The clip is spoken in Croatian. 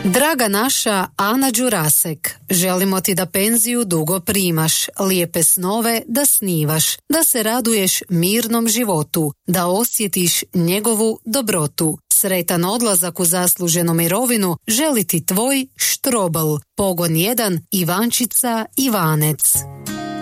Draga naša Ana Đurasek, želimo ti da penziju dugo primaš, lijepe snove da snivaš, da se raduješ mirnom životu, da osjetiš njegovu dobrotu. Sretan odlazak u zasluženu mirovinu želi ti tvoj Štrobl, Pogon 1, Ivančica Ivanec.